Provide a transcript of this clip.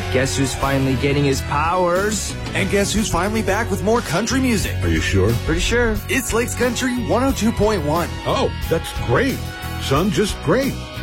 Guess who's finally getting his powers? And guess who's finally back with more country music? Are you sure? Pretty sure. It's Lakes Country 102.1. Oh, that's great. Son, just great.